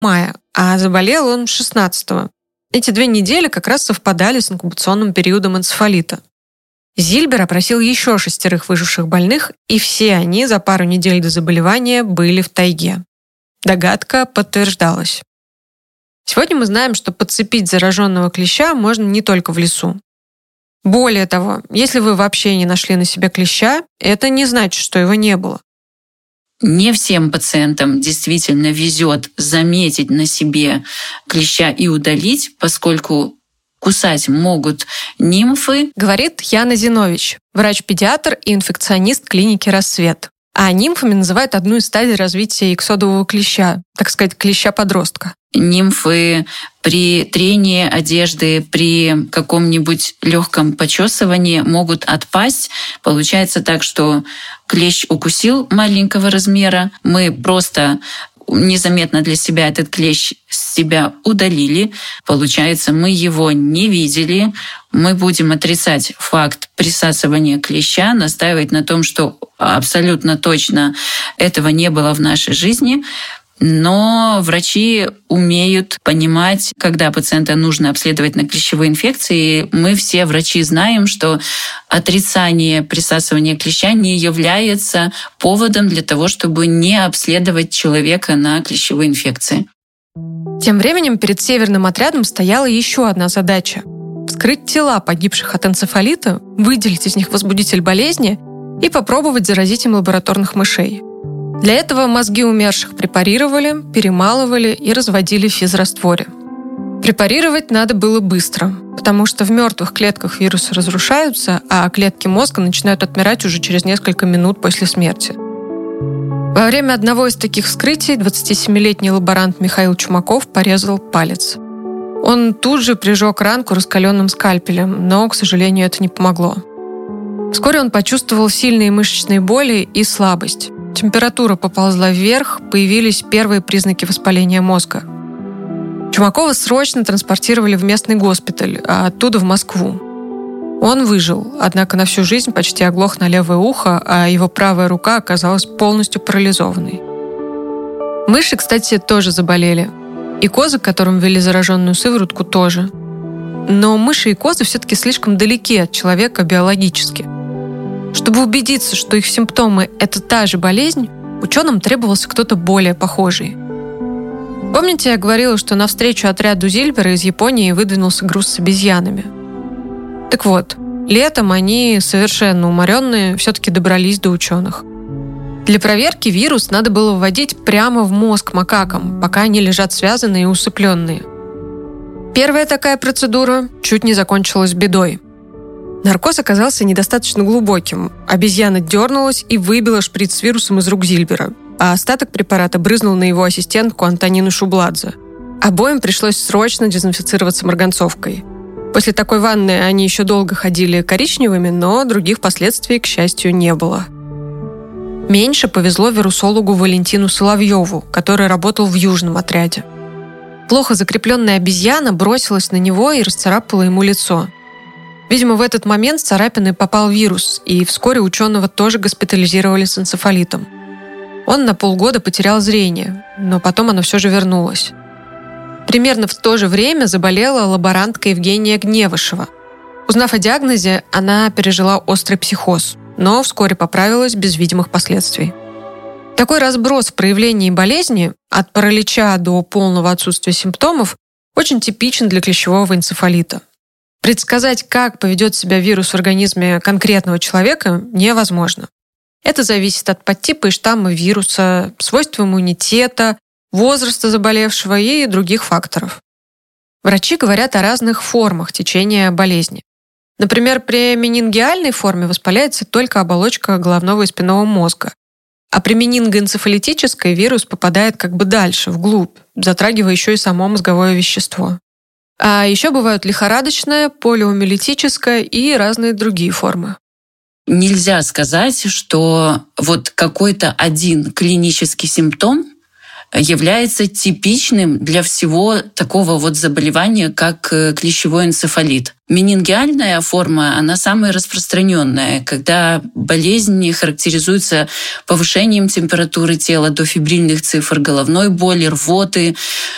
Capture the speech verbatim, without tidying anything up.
мая, а заболел он шестнадцатого. Эти две недели как раз совпадали с инкубационным периодом энцефалита. Зильбер опросил еще шестерых выживших больных, и все они за пару недель до заболевания были в тайге. Догадка подтверждалась. Сегодня мы знаем, что подцепить зараженного клеща можно не только в лесу. Более того, если вы вообще не нашли на себе клеща, это не значит, что его не было. Не всем пациентам действительно везет заметить на себе клеща и удалить, поскольку кусать могут нимфы. Говорит Яна Зинович, врач-педиатр и инфекционист клиники «Рассвет». А нимфами называют одну из стадий развития иксодового клеща, так сказать, клеща-подростка. Нимфы при трении одежды, при каком-нибудь легком почесывании могут отпасть. Получается так, что клещ укусил маленького размера, мы просто незаметно для себя этот клещ с себя удалили. Получается, мы его не видели. Мы будем отрицать факт присасывания клеща, настаивать на том, что абсолютно точно этого не было в нашей жизни. Но врачи умеют понимать, когда пациента нужно обследовать на клещевые инфекции. Мы все врачи знаем, что отрицание присасывания клеща не является поводом для того, чтобы не обследовать человека на клещевые инфекции. Тем временем перед Северным отрядом стояла еще одна задача – вскрыть тела погибших от энцефалита, выделить из них возбудитель болезни и попробовать заразить им лабораторных мышей. Для этого мозги умерших препарировали, перемалывали и разводили в физрастворе. Препарировать надо было быстро, потому что в мертвых клетках вирусы разрушаются, а клетки мозга начинают отмирать уже через несколько минут после смерти. Во время одного из таких вскрытий двадцатисемилетний лаборант Михаил Чумаков порезал палец. Он тут же прижег ранку раскаленным скальпелем, но, к сожалению, это не помогло. Вскоре он почувствовал сильные мышечные боли и слабость. Температура поползла вверх, появились первые признаки воспаления мозга. Чумакова срочно транспортировали в местный госпиталь, а оттуда в Москву. Он выжил, однако на всю жизнь почти оглох на левое ухо, а его правая рука оказалась полностью парализованной. Мыши, кстати, тоже заболели. И козы, которым ввели зараженную сыворотку, тоже. Но мыши и козы все-таки слишком далеки от человека биологически. Чтобы убедиться, что их симптомы – это та же болезнь, ученым требовался кто-то более похожий. Помните, я говорила, что навстречу отряду Зильбера из Японии выдвинулся груз с обезьянами? Так вот, летом они, совершенно уморенные, все-таки добрались до ученых. Для проверки вирус надо было вводить прямо в мозг макакам, пока они лежат связанные и усыпленные. Первая такая процедура чуть не закончилась бедой. Наркоз оказался недостаточно глубоким. Обезьяна дернулась и выбила шприц с вирусом из рук Зильбера, а остаток препарата брызнул на его ассистентку Антонину Шубладзе. Обоим пришлось срочно дезинфицироваться марганцовкой. После такой ванны они еще долго ходили коричневыми, но других последствий, к счастью, не было. Меньше повезло вирусологу Валентину Соловьеву, который работал в Южном отряде. Плохо закрепленная обезьяна бросилась на него и расцарапала ему лицо. Видимо, в этот момент в царапины попал вирус, и вскоре ученого тоже госпитализировали с энцефалитом. Он на полгода потерял зрение, но потом оно все же вернулось. Примерно в то же время заболела лаборантка Евгения Гневышева. Узнав о диагнозе, она пережила острый психоз, но вскоре поправилась без видимых последствий. Такой разброс в проявлении болезни, от паралича до полного отсутствия симптомов, очень типичен для клещевого энцефалита. Предсказать, как поведет себя вирус в организме конкретного человека, невозможно. Это зависит от подтипа и штамма вируса, свойств иммунитета, возраста заболевшего и других факторов. Врачи говорят о разных формах течения болезни. Например, при менингиальной форме воспаляется только оболочка головного и спинного мозга, а при менингоэнцефалитической вирус попадает как бы дальше, вглубь, затрагивая еще и само мозговое вещество. А еще бывают лихорадочная, полиомиелитическая и разные другие формы. Нельзя сказать, что вот какой-то один клинический симптом является типичным для всего такого вот заболевания, как клещевой энцефалит. Менингиальная форма, она самая распространенная, когда болезнь характеризуется повышением температуры тела до фебрильных цифр, головной боли, рвоты,